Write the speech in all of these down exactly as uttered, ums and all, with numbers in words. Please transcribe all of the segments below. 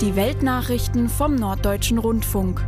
Die Weltnachrichten vom Norddeutschen Rundfunk.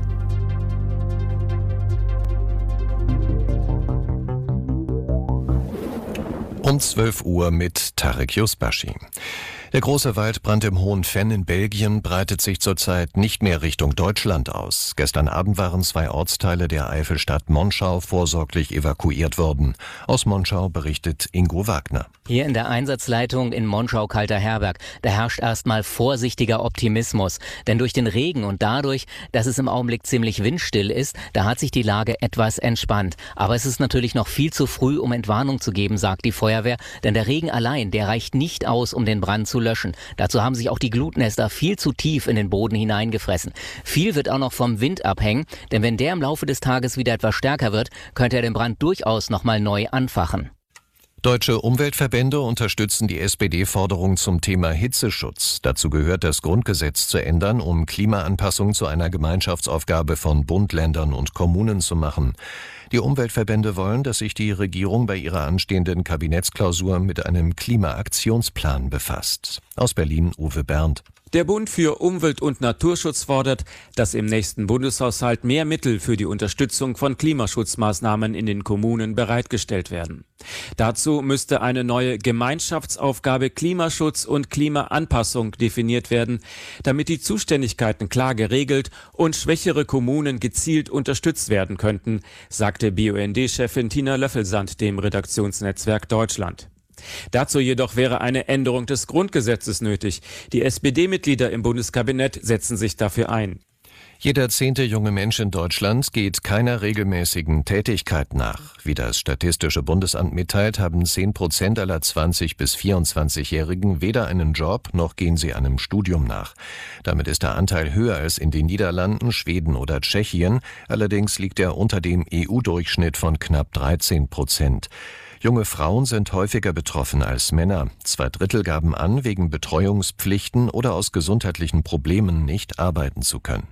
Um zwölf Uhr mit Tarek Yusbashi. Der große Waldbrand im Hohen Venn in Belgien breitet sich zurzeit nicht mehr Richtung Deutschland aus. Gestern Abend waren zwei Ortsteile der Eifelstadt Monschau vorsorglich evakuiert worden. Aus Monschau berichtet Ingo Wagner. Hier in der Einsatzleitung in Monschau-Kalter-Herberg, da herrscht erstmal vorsichtiger Optimismus. Denn durch den Regen und dadurch, dass es im Augenblick ziemlich windstill ist, da hat sich die Lage etwas entspannt. Aber es ist natürlich noch viel zu früh, um Entwarnung zu geben, sagt die Feuerwehr. Denn der Regen allein, der reicht nicht aus, um den Brand zu löschen. Dazu haben sich auch die Glutnester viel zu tief in den Boden hineingefressen. Viel wird auch noch vom Wind abhängen, denn wenn der im Laufe des Tages wieder etwas stärker wird, könnte er den Brand durchaus nochmal neu anfachen. Deutsche Umweltverbände unterstützen die S P D-Forderung zum Thema Hitzeschutz. Dazu gehört, das Grundgesetz zu ändern, um Klimaanpassung zu einer Gemeinschaftsaufgabe von Bund, Ländern und Kommunen zu machen. Die Umweltverbände wollen, dass sich die Regierung bei ihrer anstehenden Kabinettsklausur mit einem Klimaaktionsplan befasst. Aus Berlin Uwe Berndt. Der Bund für Umwelt- und Naturschutz fordert, dass im nächsten Bundeshaushalt mehr Mittel für die Unterstützung von Klimaschutzmaßnahmen in den Kommunen bereitgestellt werden. Dazu müsste eine neue Gemeinschaftsaufgabe Klimaschutz und Klimaanpassung definiert werden, damit die Zuständigkeiten klar geregelt und schwächere Kommunen gezielt unterstützt werden könnten, sagte B U N D-Chefin Tina Löffelsand dem Redaktionsnetzwerk Deutschland. Dazu jedoch wäre eine Änderung des Grundgesetzes nötig. Die S P D-Mitglieder im Bundeskabinett setzen sich dafür ein. Jeder zehnte junge Mensch in Deutschland geht keiner regelmäßigen Tätigkeit nach. Wie das Statistische Bundesamt mitteilt, haben zehn Prozent aller zwanzig- bis vierundzwanzigjährigen weder einen Job, noch gehen sie einem Studium nach. Damit ist der Anteil höher als in den Niederlanden, Schweden oder Tschechien. Allerdings liegt er unter dem E U-Durchschnitt von knapp dreizehn Prozent. Junge Frauen sind häufiger betroffen als Männer. Zwei Drittel gaben an, wegen Betreuungspflichten oder aus gesundheitlichen Problemen nicht arbeiten zu können.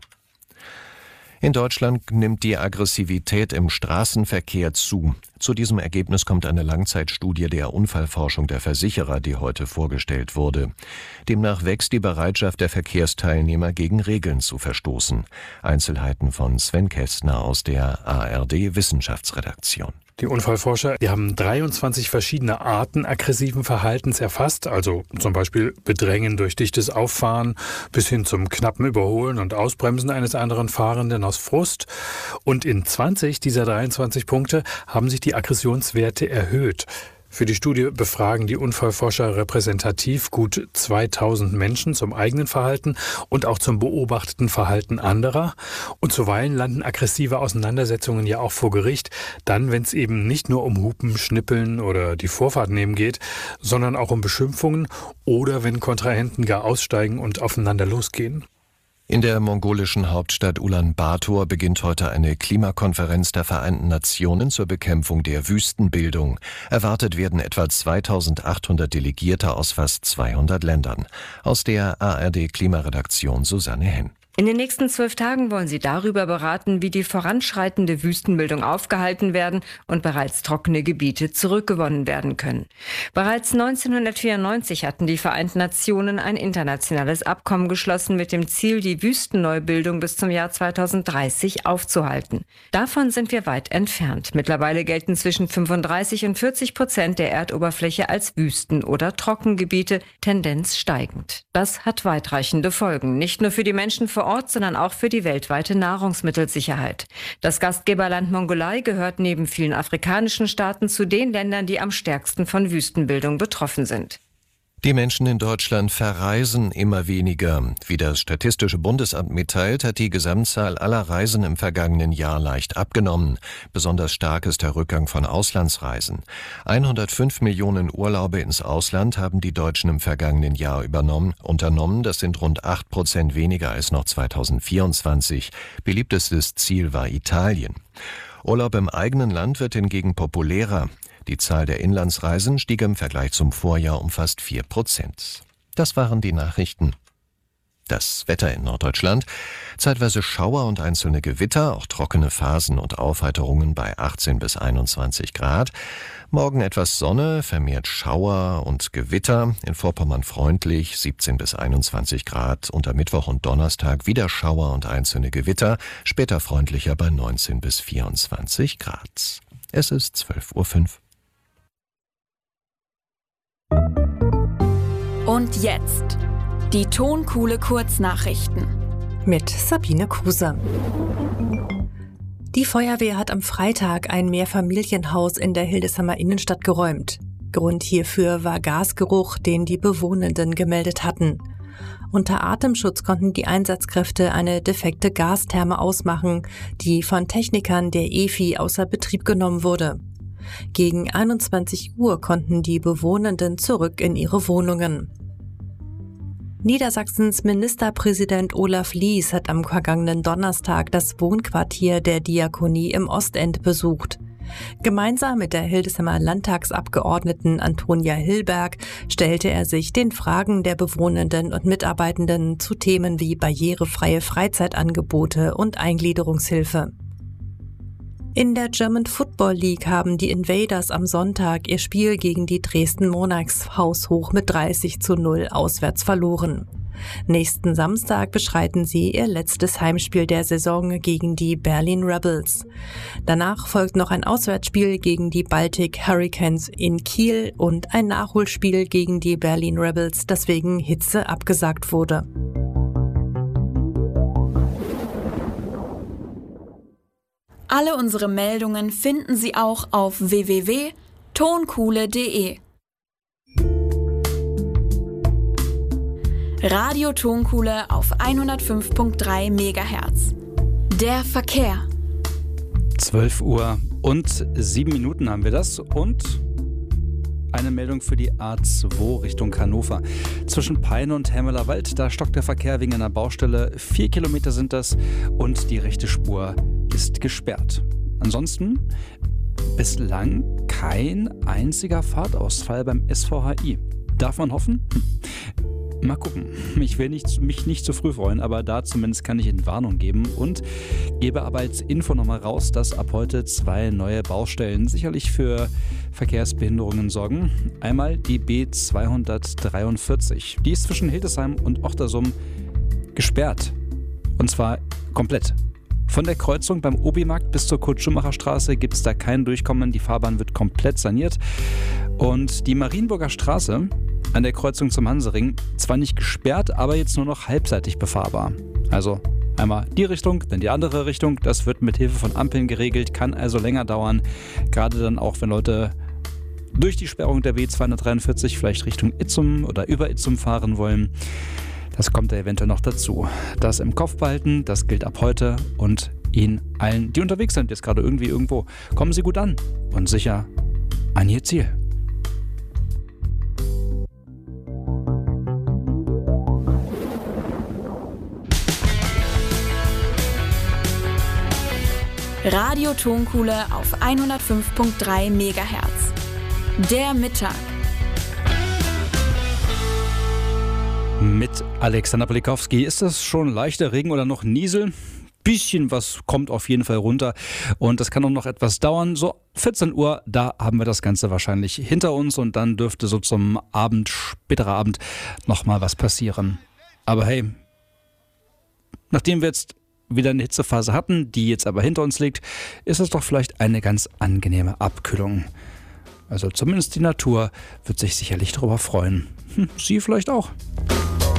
In Deutschland nimmt die Aggressivität im Straßenverkehr zu. Zu diesem Ergebnis kommt eine Langzeitstudie der Unfallforschung der Versicherer, die heute vorgestellt wurde. Demnach wächst die Bereitschaft der Verkehrsteilnehmer, gegen Regeln zu verstoßen. Einzelheiten von Sven Kästner aus der A R D-Wissenschaftsredaktion. Die Unfallforscher, die haben dreiundzwanzig verschiedene Arten aggressiven Verhaltens erfasst, also zum Beispiel Bedrängen durch dichtes Auffahren bis hin zum knappen Überholen und Ausbremsen eines anderen Fahrenden aus Frust. Und in zwanzig dieser dreiundzwanzig Punkte haben sich die Aggressionswerte erhöht. Für die Studie befragen die Unfallforscher repräsentativ gut zweitausend Menschen zum eigenen Verhalten und auch zum beobachteten Verhalten anderer. Und zuweilen landen aggressive Auseinandersetzungen ja auch vor Gericht, dann, wenn es eben nicht nur um Hupen, Schnippeln oder die Vorfahrt nehmen geht, sondern auch um Beschimpfungen oder wenn Kontrahenten gar aussteigen und aufeinander losgehen. In der mongolischen Hauptstadt Ulaanbaatar beginnt heute eine Klimakonferenz der Vereinten Nationen zur Bekämpfung der Wüstenbildung. Erwartet werden etwa zweitausendachthundert Delegierte aus fast zweihundert Ländern. Aus der A R D-Klimaredaktion Susanne Henn. In den nächsten zwölf Tagen wollen sie darüber beraten, wie die voranschreitende Wüstenbildung aufgehalten werden und bereits trockene Gebiete zurückgewonnen werden können. Bereits neunzehnhundertvierundneunzig hatten die Vereinten Nationen ein internationales Abkommen geschlossen mit dem Ziel, die Wüstenneubildung bis zum Jahr zweitausenddreißig aufzuhalten. Davon sind wir weit entfernt. Mittlerweile gelten zwischen fünfunddreißig und vierzig Prozent der Erdoberfläche als Wüsten- oder Trockengebiete, Tendenz steigend. Das hat weitreichende Folgen, nicht nur für die Menschen vor Ort, sondern auch für die weltweite Nahrungsmittelsicherheit. Das Gastgeberland Mongolei gehört neben vielen afrikanischen Staaten zu den Ländern, die am stärksten von Wüstenbildung betroffen sind. Die Menschen in Deutschland verreisen immer weniger. Wie das Statistische Bundesamt mitteilt, hat die Gesamtzahl aller Reisen im vergangenen Jahr leicht abgenommen. Besonders stark ist der Rückgang von Auslandsreisen. hundertfünf Millionen Urlaube ins Ausland haben die Deutschen im vergangenen Jahr übernommen, unternommen. Das sind rund acht Prozent weniger als noch zweitausendvierundzwanzig. Beliebtestes Ziel war Italien. Urlaub im eigenen Land wird hingegen populärer. Die Zahl der Inlandsreisen stieg im Vergleich zum Vorjahr um fast vier Prozent. Das waren die Nachrichten. Das Wetter in Norddeutschland. Zeitweise Schauer und einzelne Gewitter, auch trockene Phasen und Aufheiterungen bei achtzehn bis einundzwanzig Grad. Morgen etwas Sonne, vermehrt Schauer und Gewitter. In Vorpommern freundlich, siebzehn bis einundzwanzig Grad. Unter Mittwoch und Donnerstag wieder Schauer und einzelne Gewitter. Später freundlicher bei neunzehn bis vierundzwanzig Grad. Es ist zwölf Uhr fünf. Und jetzt die Tonkuhle Kurznachrichten mit Sabine Kruse. Die Feuerwehr hat am Freitag ein Mehrfamilienhaus in der Hildesheimer Innenstadt geräumt. Grund hierfür war Gasgeruch, den die Bewohnenden gemeldet hatten. Unter Atemschutz konnten die Einsatzkräfte eine defekte Gastherme ausmachen, die von Technikern der E F I außer Betrieb genommen wurde. Gegen einundzwanzig Uhr konnten die Bewohnenden zurück in ihre Wohnungen. Niedersachsens Ministerpräsident Olaf Lies hat am vergangenen Donnerstag das Wohnquartier der Diakonie im Ostend besucht. Gemeinsam mit der Hildesheimer Landtagsabgeordneten Antonia Hillberg stellte er sich den Fragen der Bewohnenden und Mitarbeitenden zu Themen wie barrierefreie Freizeitangebote und Eingliederungshilfe. In der German Football League haben die Invaders am Sonntag ihr Spiel gegen die Dresden Monarchs haushoch mit dreißig zu null auswärts verloren. Nächsten Samstag beschreiten sie ihr letztes Heimspiel der Saison gegen die Berlin Rebels. Danach folgt noch ein Auswärtsspiel gegen die Baltic Hurricanes in Kiel und ein Nachholspiel gegen die Berlin Rebels, das wegen Hitze abgesagt wurde. Alle unsere Meldungen finden Sie auch auf w w w punkt tonkuhle punkt de. Radio Tonkuhle auf hundertfünf Komma drei Megahertz. Der Verkehr. zwölf Uhr und sieben Minuten haben wir das und eine Meldung für die A zwei Richtung Hannover. Zwischen Peine und Hermelerwald, da stockt der Verkehr wegen einer Baustelle. Vier Kilometer sind das und die rechte Spur ist gesperrt. Ansonsten bislang kein einziger Fahrtausfall beim S V H I. Darf man hoffen? Hm. Mal gucken. Ich will nicht, mich nicht zu früh freuen, aber da zumindest kann ich Ihnen Warnung geben und gebe aber als Info nochmal raus, dass ab heute zwei neue Baustellen sicherlich für Verkehrsbehinderungen sorgen. Einmal die B zweihundertdreiundvierzig. Die ist zwischen Hildesheim und Ochtersum gesperrt. Und zwar komplett. Von der Kreuzung beim Obi-Markt bis zur Kurt-Schumacher-Straße gibt es da kein Durchkommen. Die Fahrbahn wird komplett saniert. Und die Marienburger Straße an der Kreuzung zum Hansering zwar nicht gesperrt, aber jetzt nur noch halbseitig befahrbar. Also einmal die Richtung, dann die andere Richtung. Das wird mit Hilfe von Ampeln geregelt, kann also länger dauern. Gerade dann auch, wenn Leute durch die Sperrung der B zweihundertdreiundvierzig vielleicht Richtung Itzum oder über Itzum fahren wollen. Das kommt da eventuell noch dazu. Das im Kopf behalten, das gilt ab heute und Ihnen allen, die unterwegs sind, jetzt gerade irgendwie irgendwo, kommen Sie gut an und sicher an Ihr Ziel. Radio Tonkuhle auf hundertfünf Komma drei Megahertz. Der Mittag. Mit Alexander Polikowski. Ist das schon leichter Regen oder noch Niesel? Bisschen was kommt auf jeden Fall runter und das kann auch noch etwas dauern. So vierzehn Uhr, da haben wir das Ganze wahrscheinlich hinter uns und dann dürfte so zum Abend, späterer Abend, nochmal was passieren. Aber hey, nachdem wir jetzt wieder eine Hitzephase hatten, die jetzt aber hinter uns liegt, ist es doch vielleicht eine ganz angenehme Abkühlung. Also zumindest die Natur wird sich sicherlich darüber freuen. Hm, Sie vielleicht auch.